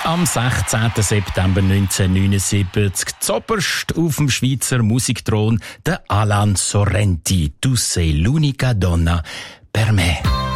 am 16. September 1979 zoberst auf dem Schweizer Musikthron der Alan Sorrenti. «Tu sei l'unica donna per me».